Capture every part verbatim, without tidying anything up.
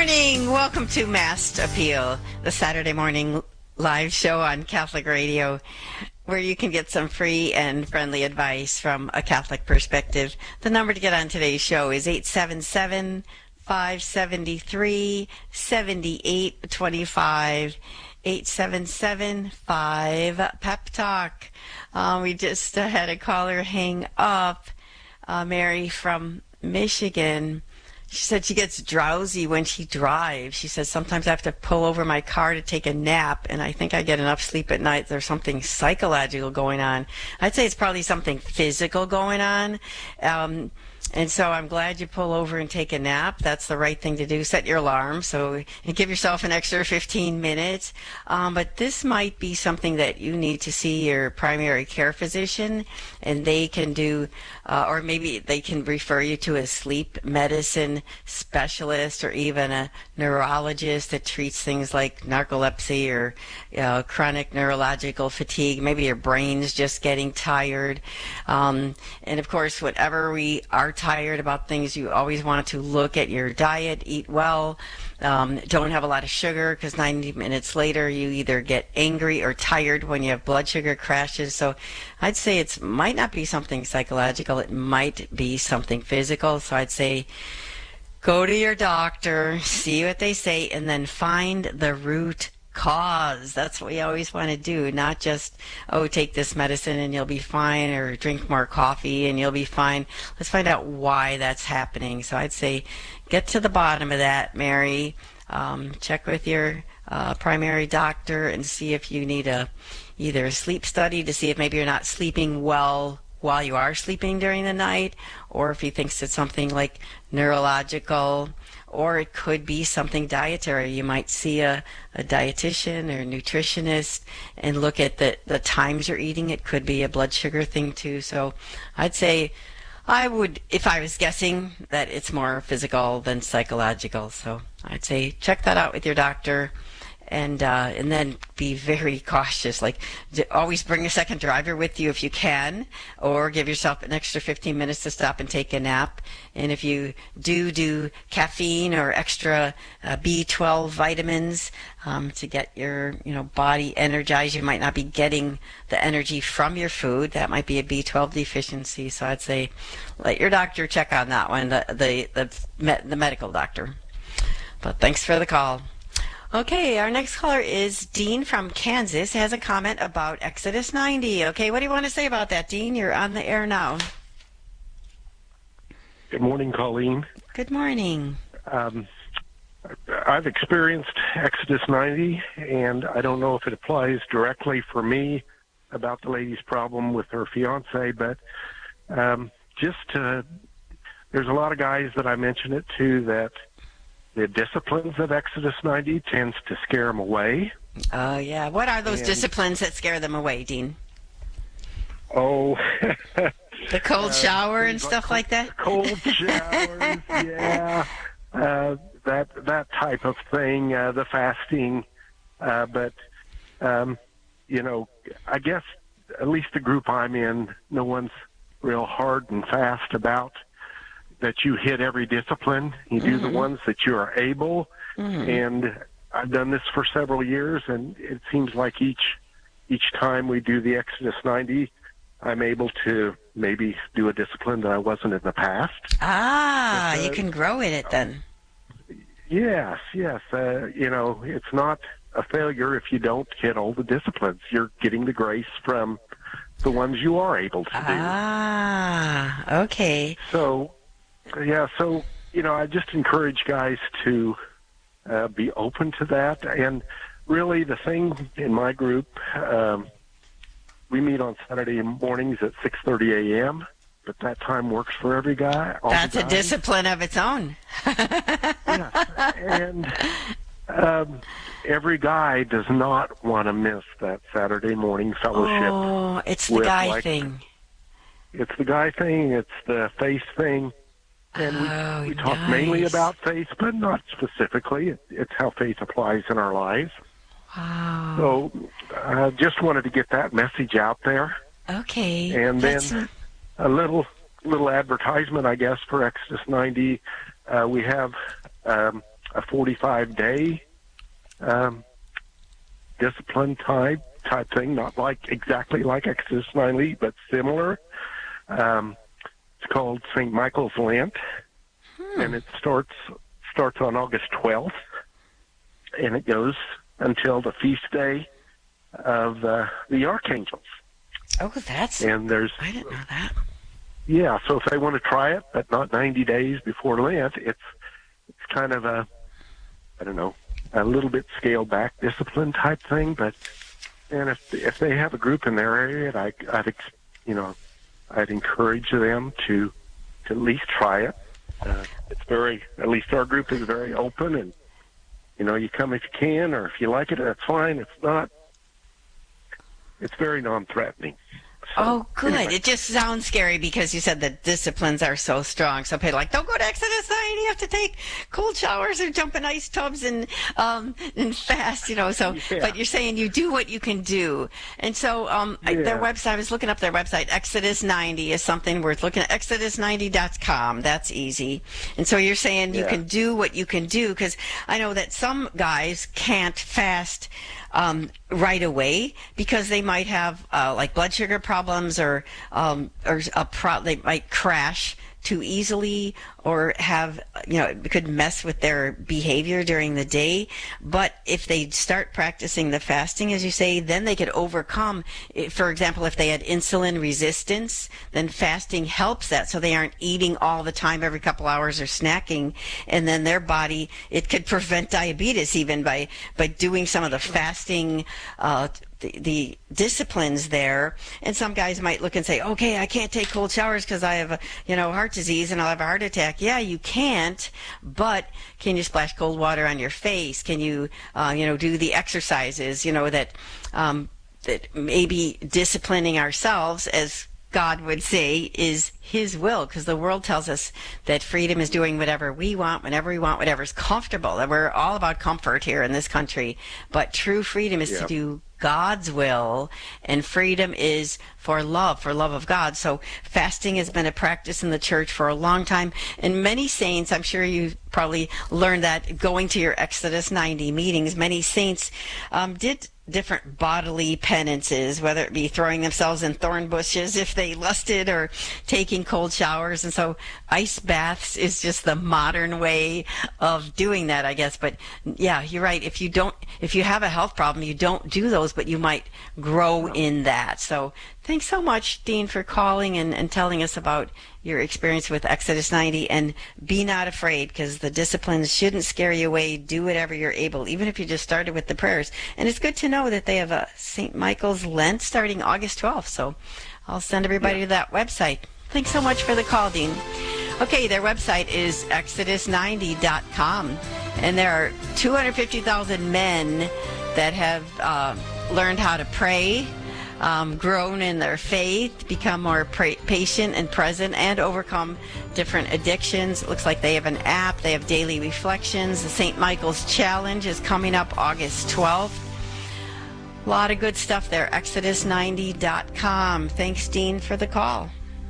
morning. Welcome to Mass Appeal, the Saturday morning live show on Catholic Radio, where you can get some free and friendly advice from a Catholic perspective. The number to get on today's show is eight seven seven, five seven three, seven eight two five. eight seven seven, five, Pep Talk. Uh, we just uh, had a caller hang up, uh, Mary from Michigan. She said she gets drowsy when she drives. She says, sometimes I have to pull over my car to take a nap, and I think I get enough sleep at night. There's something psychological going on. I'd say it's probably something physical going on. Um, and so I'm glad you pull over and take a nap. That's the right thing to do. Set your alarm so and give yourself an extra fifteen minutes. Um, but this might be something that you need to see your primary care physician, and they can do, uh, or maybe they can refer you to a sleep medicine specialist or even a neurologist that treats things like narcolepsy or you know, chronic neurological fatigue. Maybe your brain's just getting tired. Um, and of course, whatever we are tired about things, you always want to look at your diet, eat well, um, don't have a lot of sugar, because ninety minutes later you either get angry or tired when you have blood sugar crashes. So I'd say it might not be something psychological, it might be something physical. So I'd say go to your doctor, see what they say, and then find the root cause. That's what we always want to do, not just, oh, take this medicine and you'll be fine, or drink more coffee and you'll be fine. Let's find out why that's happening. So I'd say get to the bottom of that, Mary. Um, check with your uh, primary doctor and see if you need a either a sleep study to see if maybe you're not sleeping well while you are sleeping during the night, or if he thinks it's something like neurological, or it could be something dietary. You might see a, a dietitian or a nutritionist and look at the, the times you're eating. It could be a blood sugar thing too. So I'd say I would, if I was guessing, that it's more physical than psychological. So I'd say check that out with your doctor. And uh, and then be very cautious. Like, always bring a second driver with you if you can, or give yourself an extra fifteen minutes to stop and take a nap. And if you do do caffeine or extra uh, B twelve vitamins um, to get your you know body energized, you might not be getting the energy from your food. That might be a B twelve deficiency. So I'd say let your doctor check on that one, the the the, the medical doctor. But thanks for the call. Okay, our next caller is Dean from Kansas. He has a comment about Exodus ninety. Okay, what do you want to say about that, Dean? You're on the air now. Good morning, Colleen. Good morning. Um, I've experienced Exodus ninety, and I don't know if it applies directly for me about the lady's problem with her fiance, but um, just to, there's a lot of guys that I mention it to that the disciplines of Exodus ninety tends to scare them away. Oh, uh, yeah. What are those and, disciplines that scare them away, Dean? Oh. The cold uh, shower and stuff like, like that? Cold showers, yeah. Uh, that that type of thing, uh, the fasting. Uh, but, um, you know, I guess at least the group I'm in, no one's real hard and fast about that you hit every discipline. You do mm-hmm. the ones that you are able. Mm-hmm. And I've done this for several years, and it seems like each each time we do the Exodus ninety, I'm able to maybe do a discipline that I wasn't in the past. Ah, but, uh, you can grow in it then. Yes, yes. Uh, you know, it's not a failure if you don't hit all the disciplines. You're getting the grace from the ones you are able to do. Ah, okay. So, yeah, so, you know, I just encourage guys to uh, be open to that. And really the thing in my group, um, we meet on Saturday mornings at six thirty a.m., but that time works for every guy. That's a discipline of its own. Yes, and um, every guy does not want to miss that Saturday morning fellowship. Oh, it's the guy like, thing. It's the guy thing. It's the faith thing. And we, oh, we talk nice. mainly about faith, but not specifically. It, it's how faith applies in our lives. Wow. So I uh, just wanted to get that message out there. Okay. And That's... then a little little advertisement, I guess, for Exodus ninety. Uh, we have um, a forty-five day um, discipline type type thing, not like exactly like Exodus ninety, but similar. Um, it's called Saint Michael's Lent, hmm. and it starts starts on August twelfth, and it goes until the feast day of uh, the archangels. Oh, that's and there's I didn't know that. Yeah, so if they want to try it, but not ninety days before Lent, it's it's kind of a I don't know a little bit scaled back discipline type thing. But and if if they have a group in their area, I, I'd you know I'd encourage them to to at least try it. Uh, it's very at least our group is very open, and you know you come if you can, or if you like it, that's fine. If not, it's very non-threatening. So, oh, good. Anyway. It just sounds scary because you said the disciplines are so strong. So people are like, don't go to Exodus nine. You have to take cold showers or jump in ice tubs and um, and fast, you know. So, yeah. But you're saying you do what you can do. And so um, yeah. I, their website, I was looking up their website, Exodus ninety is something worth looking at, exodus ninety dot com. That's easy. And so you're saying yeah. you can do what you can do, because I know that some guys can't fast Um, right away because they might have uh, like blood sugar problems or um, or a pro- they might crash too easily or have, you know, it could mess with their behavior during the day. But if they start practicing the fasting, as you say, then they could overcome. For example, if they had insulin resistance, then fasting helps that, so they aren't eating all the time every couple hours or snacking, and then their body, it could prevent diabetes even by by doing some of the fasting uh The, the disciplines there. And some guys might look and say, okay, I can't take cold showers because I have a, you know, heart disease and I'll have a heart attack. Yeah, you can't, but can you splash cold water on your face? Can you, uh, you know, do the exercises, you know, that, um, that maybe disciplining ourselves, as God would say, is his will, because the world tells us that freedom is doing whatever we want, whenever we want, whatever's comfortable. And we're all about comfort here in this country. But true freedom is yeah. to do God's will, and freedom is for love, for love of God. So fasting has been a practice in the church for a long time. And many saints, I'm sure you probably learned that going to your Exodus ninety meetings, many saints um, did different bodily penances, whether it be throwing themselves in thorn bushes if they lusted or taking cold showers. And so ice baths is just the modern way of doing that, I guess. But yeah, you're right. If you don't, if you have a health problem, you don't do those, but you might grow in that. So thanks so much, Dean, for calling and, and telling us about your experience with Exodus ninety. And be not afraid, because the disciplines shouldn't scare you away. Do whatever you're able, even if you just started with the prayers. And it's good to know that they have a Saint Michael's Lent starting August twelfth. So I'll send everybody yeah. to that website. Thanks so much for the call, Dean. Okay, their website is exodus ninety dot com. And there are two hundred fifty thousand men that have uh, learned how to pray, Um, grown in their faith, become more pra- patient and present, and overcome different addictions. It looks like they have an app. They have daily reflections. The Saint Michael's Challenge is coming up August twelfth. A lot of good stuff there. exodus ninety dot com. Thanks, Dean, for the call.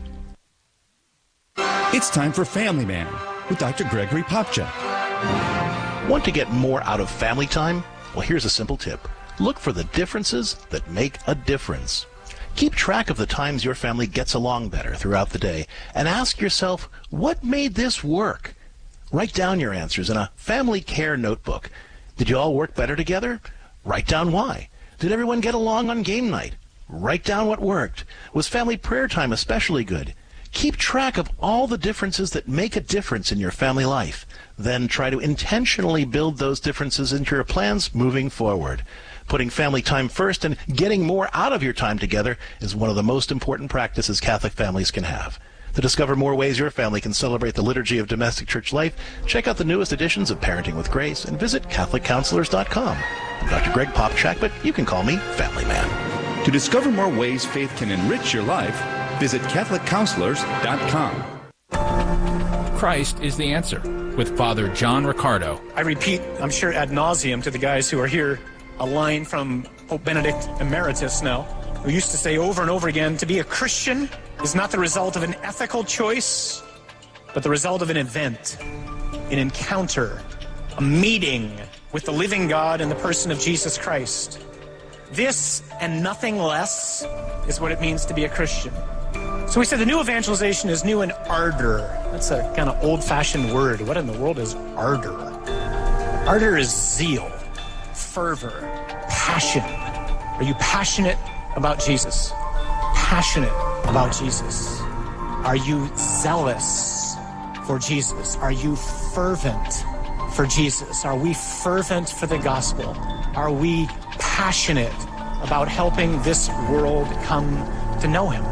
It's time for Family Man with Doctor Gregory Popcak. Want to get more out of family time? Well, here's a simple tip. Look for the differences that make a difference. Keep track of the times your family gets along better throughout the day and ask yourself, what made this work? Write down your answers in a family care notebook. Did you all work better together? Write down why. Did everyone get along on game night? Write down what worked. Was family prayer time especially good? Keep track of all the differences that make a difference in your family life. Then try to intentionally build those differences into your plans moving forward. Putting family time first and getting more out of your time together is one of the most important practices Catholic families can have. To discover more ways your family can celebrate the liturgy of domestic church life, check out the newest editions of Parenting with Grace and visit catholic counselors dot com. I'm Doctor Greg Popcak, but you can call me Family Man. To discover more ways faith can enrich your life, visit catholic counselors dot com. Christ is the answer, with Father John Riccardo. I repeat, I'm sure ad nauseum to the guys who are here, a line from Pope Benedict Emeritus now, who used to say over and over again, to be a Christian is not the result of an ethical choice, but the result of an event, an encounter, a meeting with the living God in the person of Jesus Christ. This and nothing less is what it means to be a Christian. So we said the new evangelization is new in ardor. That's a kind of old-fashioned word. What in the world is ardor? Ardor is zeal, fervor, passion. Are you passionate about Jesus? Passionate about Jesus. Are you zealous for Jesus? Are you fervent for Jesus? Are we fervent for the gospel? Are we passionate about helping this world come to know him?